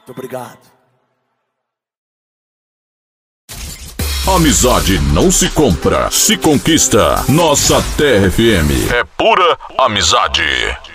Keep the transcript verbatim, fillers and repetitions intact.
Muito obrigado. Amizade não se compra, se conquista. Nossa Terra F M é pura amizade.